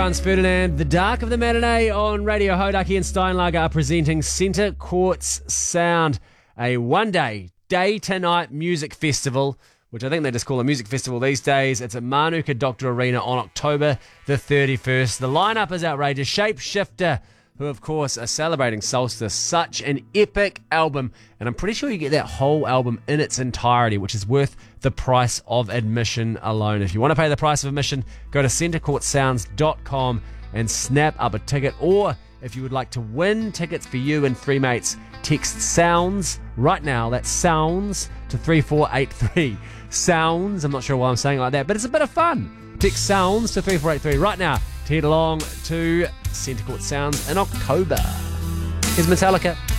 Franz Ferdinand, The Dark of the Matinee on Radio Hodaki and Steinlager are presenting Centre Courts Sound, a one-day, day-to-night music festival, which I think they just call a music festival these days. It's at Manuka Doctor Arena on October the 31st. The lineup is outrageous. Shapeshifter, who of course are celebrating Solstice, such an epic album, and I'm pretty sure you get that whole album in its entirety, which is worth the price of admission alone. If you want to pay the price of admission, go to centrecourtsounds.com and snap up a ticket, or if you would like to win tickets for you and three mates, text SOUNDS right now. That's SOUNDS to 3483. SOUNDS, I'm not sure why I'm saying it like that, but it's a bit of fun. Text SOUNDS to 3483 right now to head along to Centre Court Sounds in October. Here's Metallica.